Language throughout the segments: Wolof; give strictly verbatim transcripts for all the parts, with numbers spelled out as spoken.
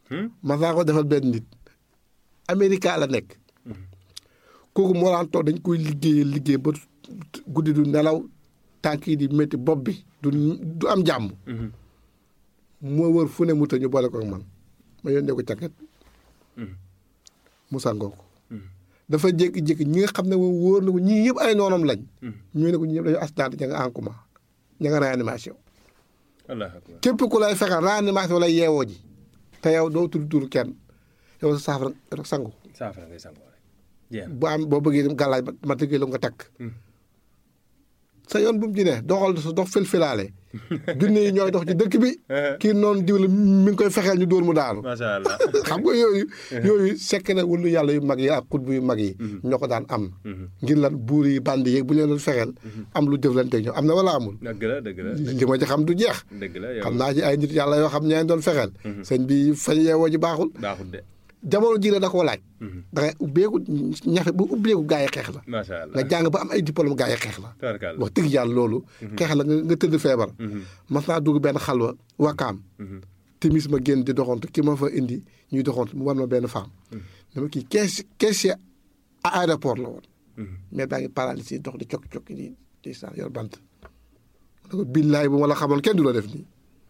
mas naa ko defal benn nit Amérique la nekk kooku moo daan toog dañ koy liggéey liggéey ba guddi du nelaw tànk yi di métti bopp bi du du am jàmm moo wër fu ne mu ta ñu boole ko ak man ma yónnee ko càkket mu sangoo ko dafa jékki-jékki ñi nga xam ne moom wóor na ko ñii yëpp ay noonam lañ ñu ne ko ñi yëpp dañu accident ña nga en coma ña nga réanimation képp ku lay fexeel réanimation lay yeewoo ji te yow doo tudd turu kenn yow sa saafara rek sangu saafara ngay sangu rek bu am boo bëggee dem gàllaaj ma tëggee la nga takk sa yoon bu mu ci ne doxal sa dox filfilaale junne yi ñooy dox ci dëkk bi kii noonu diw la mi ngi koy fexeel ñu dóor mu daanu macha allah xam nga yooyu yooyu sekk na wulu yàlla yu mag yi ak xutbu yu mag yi ñoo ko daan am ngir lan buur yi bandi yeeg bu leen doon fexeel am lu jëflante ñoom am na wala amul dëgg la dëgg la li ma ci xam du jeex dëgg la xam naa ci ay nit yàlla yoo xam ñeen doon fexeel sëñ bi fañ yeewoo ji baaxul baaxul de jamono ji la da koo laaj da ngay ubbeeku ñafe bu ubbeeku gaa yi xeex la macha allah nga jàng ba am ay diplôme gaa yi xeex la tabarkalla wax dëgg yàlla loolu xeex la nga nga tëdd feebar mas naa dugg benn xalwa wakaam timis ma génn di doxantu ki ma fa indi ñuy doxantu mu war ma benn femme dama kii kees caissier à aéroport la woon mais daa ngi paralysé dox di cokki cokki di di sa yor bant ma ne ko billaay bu ma la xamoon kenn du la def nii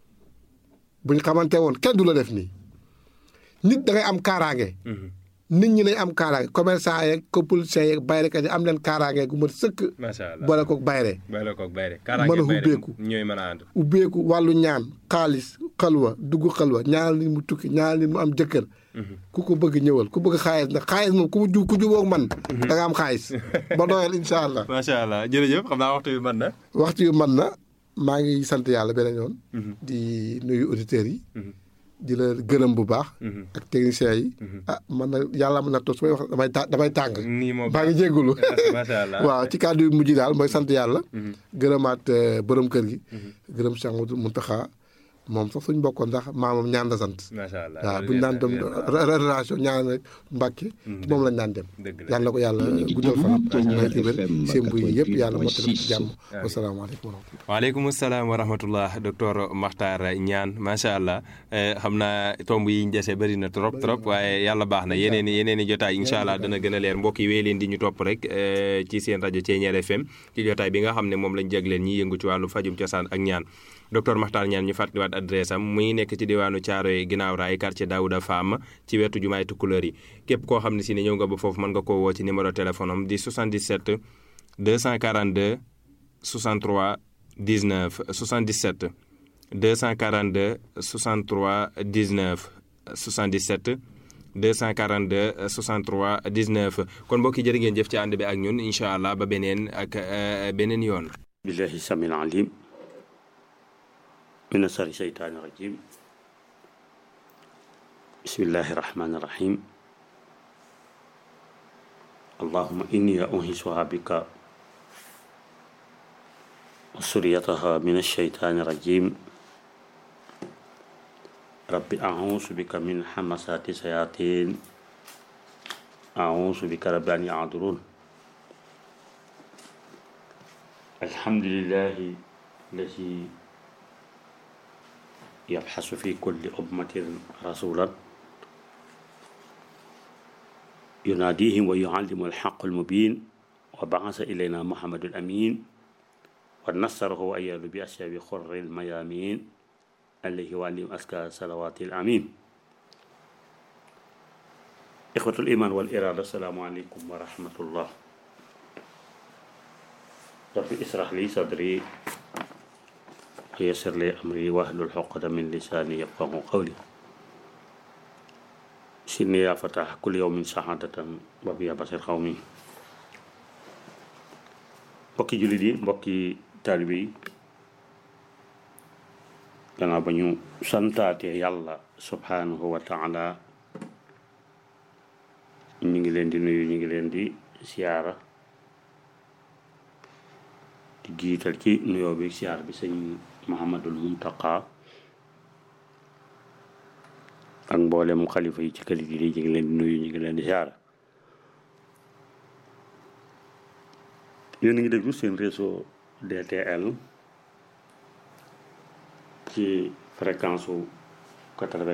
buñ xamante woon kenn du la def nii nit da ngay am kaaraange. nit ñi lañ am kaaraange commerçant yeeg politiciens yeeg bayrekat yi am leen kaaraange gu mat sëkk. macha allah boole koog bayre. boole koog bayre mën a ubbeeku ñooy mën a ànd. ubbeeku wàllu ñaan xaalis xalwa dugg xalwa ñaanal nit mu tukki ñaanal nit mu am jëkkër. ku ko bëgg ñëwal ku bëgg xaalis nag xaalis moom ku mu ju ku jubóog man. da nga am xaalis ba doyal incha allah. macha allah jërëjëf xam naa waxtu yu mën na. waxtu yu mën na maa ngi sant yàlla beneen yoon. di nuyu auditeurs yi. di la gërëm bu baax. ak techniciens yi. ah man na yàlla mën na toog su may wax damay ta damay tàng. nii moom baa ngi jégalu. macha allah waaw ci kàddu yu mujj daal mooy sant yàlla. gërëmaat borom kër gi. gërëm Cheikh Mouhamadou Mountakha moom sax suñ bokkoon ndax maamam ñaan la sant. macha allah waaw buñ daan dem relation ñaan rek Mbàkke moom lañ daan dem. yàlla ko yàlla guddal fanam may tibér seen buy yëpp yàlla mottali ci jàmm. wasalaamaaleykum wa rahmatulah. waaleykum salaam wa rahmatullah docteur Makhtar Niane macha allah xam naa tomb yi ñu dese bëri na trop trop waaye yàlla baax na yeneen i yeneen i jotaay incha allah dana gën a leer mbokk yi wéy leen di ñu topp rek ci seen rajo Thiéniere F M ci jotaay bi nga xam ne moom lañ jagleen ñi yëngu ci wàllu fajum cosaan ak ñaan docteur Makhtar Niane ñu fàttaliwaat adresse am muy nekk ci diwaanu Thiaroye ginnaaw raay quartier Daouda Fam ci wetu jumaay Tukulóor yi képp koo xam ne si ne ñëw nga ba foofu mën nga koo woo ci numéro téléphone am di soixante-dix-sept deux cent quarante-deux soixante-trois dix-neuf soixante-dix-sept deux cent quarante-deux soixante-trois dix-neuf soixante-dix-sept deux cent quarante-deux soixante-trois dix-neuf kon mbokk yi jërë ngeen jëf ci ànd bi ak ñun incha allah ba beneen ak beneen yoon. billahi samil alim min sharri shaytaani rajim bismillahi rahmani rahim allahumma inni u'idhuha bika wa suriyataha min ash-shaytaani rajim rabbi a'udhu bika min hamasati shayatin a'udhu bika rabbi an yahdurun alhamdulillahi allazi yabxasu fi kulli ummatin rasulan yunaadihim wa yuallimu alxaqu almubin wa baasa ilayna muhammadu alamin wa nasarahu wa ayadu bi ashabi xurri almayamin alayhi wa alim aska salawati alamin ixwatu aliman wal irada assalaamu aleykum wa rahmatullah rabbi israh li sadri yassir li amri wahlul uqdatan min lisani yafqahu qawli sinni ya fatah kulli yawmin sahadatan wa biya basir xawmi mbokki jullit yi mbokki taalibe yi gannaaw ba ñu santaate yàlla subhanahu wa taala ñu ngi leen di nuyu ñu ngi leen di siyaara di jiital ci nuyoo bi siyaar bi sëñ Muhammadul Muntaqa ak mboolem xalifa yi ci kër gi ñu ngi leen di nuyu ñu ngi leen di siyaara yéen a ngi déglu seen réseau D T L ci fréquence su quatre-vingt